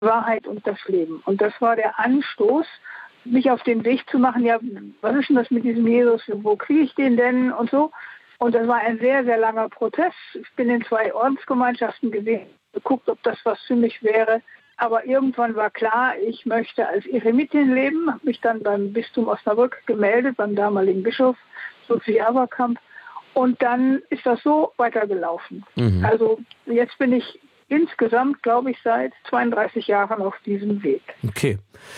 Wahrheit und das Leben. Und das war der Anstoß, mich auf den Weg zu machen, ja, was ist denn das mit diesem Jesus, wo kriege ich den denn und so. Und das war ein sehr, sehr langer Prozess. Ich bin in 2 Ordensgemeinschaften gewesen, geguckt, ob das was für mich wäre. Aber irgendwann war klar, ich möchte als Eremitin leben, habe mich dann beim Bistum Osnabrück gemeldet, beim damaligen Bischof, Sophie Aberkamp. Und dann ist das so weitergelaufen. Mhm. Also jetzt bin ich insgesamt, glaube ich, seit 32 Jahren auf diesem Weg. Okay.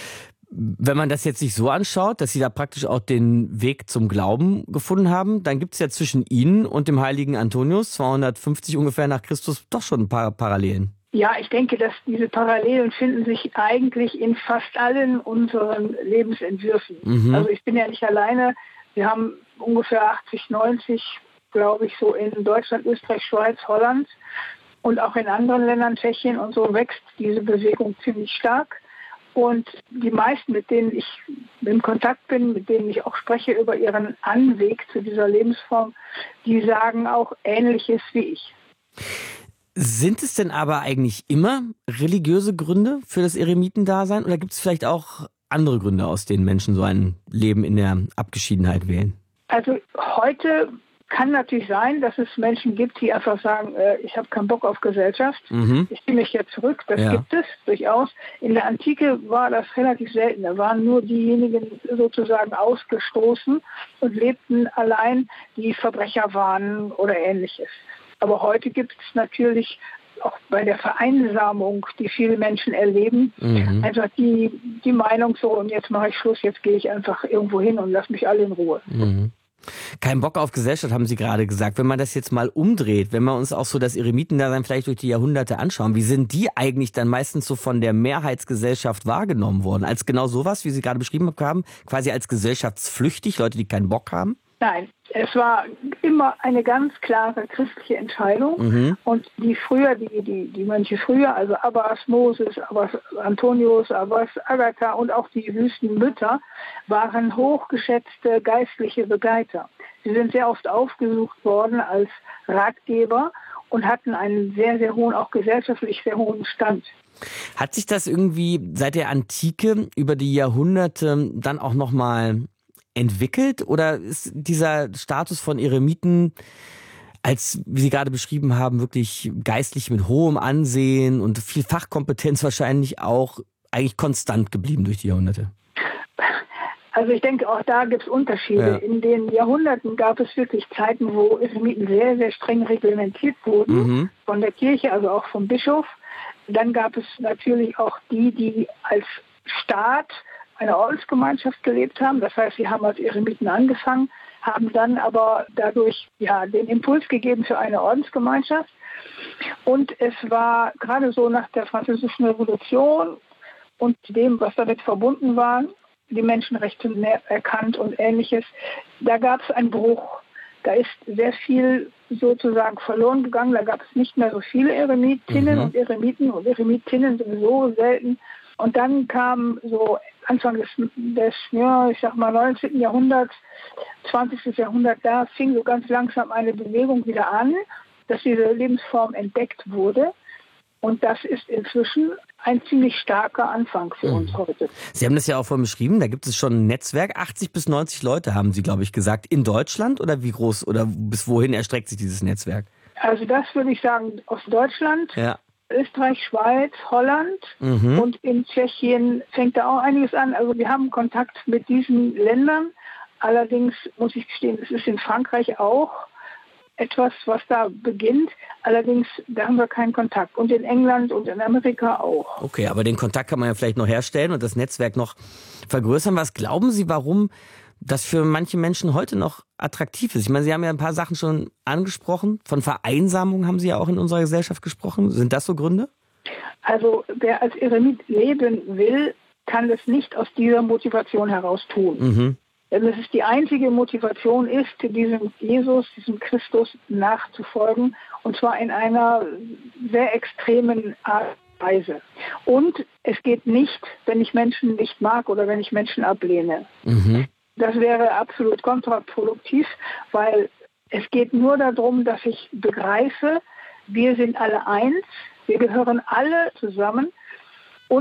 Wenn man das jetzt sich so anschaut, dass Sie da praktisch auch den Weg zum Glauben gefunden haben, dann gibt es ja zwischen Ihnen und dem heiligen Antonius, 250 ungefähr nach Christus, doch schon ein paar Parallelen. Ja, ich denke, dass diese Parallelen finden sich eigentlich in fast allen unseren Lebensentwürfen. Mhm. Also ich bin ja nicht alleine. Wir haben ungefähr 80, 90, glaube ich, so in Deutschland, Österreich, Schweiz, Holland und auch in anderen Ländern, Tschechien und so, wächst diese Bewegung ziemlich stark. Und die meisten, mit denen ich in Kontakt bin, mit denen ich auch spreche über ihren Anweg zu dieser Lebensform, die sagen auch Ähnliches wie ich. Sind es denn aber eigentlich immer religiöse Gründe für das Eremitendasein oder gibt es vielleicht auch andere Gründe, aus denen Menschen so ein Leben in der Abgeschiedenheit wählen? Also heute kann natürlich sein, dass es Menschen gibt, die einfach sagen, ich habe keinen Bock auf Gesellschaft, ich ziehe mich jetzt zurück. Das gibt es durchaus. In der Antike war das relativ selten. Da waren nur diejenigen sozusagen ausgestoßen und lebten allein, die Verbrecher waren oder Ähnliches. Aber heute gibt es natürlich auch bei der Vereinsamung, die viele Menschen erleben, einfach die Meinung so, und jetzt mache ich Schluss, jetzt gehe ich einfach irgendwo hin und lasse mich alle in Ruhe. Mhm. Kein Bock auf Gesellschaft, haben Sie gerade gesagt. Wenn man das jetzt mal umdreht, wenn wir uns auch so das Eremitendasein vielleicht durch die Jahrhunderte anschauen, wie sind die eigentlich dann meistens so von der Mehrheitsgesellschaft wahrgenommen worden? Als genau sowas, wie Sie gerade beschrieben haben, quasi als gesellschaftsflüchtig, Leute, die keinen Bock haben? Nein, es war immer eine ganz klare christliche Entscheidung. Und die Mönche früher, also Abbas Moses, Abbas Antonius, Abbas Agatha und auch die Wüstenmütter, waren hochgeschätzte geistliche Begleiter. Sie sind sehr oft aufgesucht worden als Ratgeber und hatten einen sehr, sehr hohen, auch gesellschaftlich sehr hohen Stand. Hat sich das irgendwie seit der Antike über die Jahrhunderte dann auch nochmal entwickelt oder ist dieser Status von Eremiten als, wie Sie gerade beschrieben haben, wirklich geistlich mit hohem Ansehen und viel Fachkompetenz wahrscheinlich auch eigentlich konstant geblieben durch die Jahrhunderte? Also ich denke, auch da gibt es Unterschiede. Ja. In den Jahrhunderten gab es wirklich Zeiten, wo Eremiten sehr, sehr streng reglementiert wurden von der Kirche, also auch vom Bischof. Dann gab es natürlich auch die als Staat einer Ordensgemeinschaft gelebt haben. Das heißt, sie haben als Eremiten angefangen, haben dann aber dadurch den Impuls gegeben für eine Ordensgemeinschaft. Und es war gerade so nach der Französischen Revolution und dem, was damit verbunden war, die Menschenrechte mehr erkannt und Ähnliches, da gab es einen Bruch. Da ist sehr viel sozusagen verloren gegangen. Da gab es nicht mehr so viele Eremitinnen und Eremiten und Eremitinnen sowieso selten. Und dann kam so Anfang des 19. Jahrhunderts, 20. Jahrhundert, da fing so ganz langsam eine Bewegung wieder an, dass diese Lebensform entdeckt wurde. Und das ist inzwischen ein ziemlich starker Anfang für uns heute. Sie haben das ja auch vorhin beschrieben, da gibt es schon ein Netzwerk, 80 bis 90 Leute haben Sie, glaube ich, gesagt, in Deutschland oder wie groß oder bis wohin erstreckt sich dieses Netzwerk? Also das würde ich sagen aus Deutschland. Ja. Österreich, Schweiz, Holland und in Tschechien fängt da auch einiges an. Also wir haben Kontakt mit diesen Ländern. Allerdings muss ich gestehen, es ist in Frankreich auch etwas, was da beginnt. Allerdings, da haben wir keinen Kontakt. Und in England und in Amerika auch. Okay, aber den Kontakt kann man ja vielleicht noch herstellen und das Netzwerk noch vergrößern. Was glauben Sie, warum das für manche Menschen heute noch attraktiv ist? Ich meine, Sie haben ja ein paar Sachen schon angesprochen. Von Vereinsamung haben Sie ja auch in unserer Gesellschaft gesprochen. Sind das so Gründe? Also wer als Eremit leben will, kann das nicht aus dieser Motivation heraus tun. Denn es ist die einzige Motivation ist, diesem Jesus, diesem Christus nachzufolgen. Und zwar in einer sehr extremen Art und Weise. Und es geht nicht, wenn ich Menschen nicht mag oder wenn ich Menschen ablehne. Das wäre absolut kontraproduktiv, weil es geht nur darum, dass ich begreife, wir sind alle eins, wir gehören alle zusammen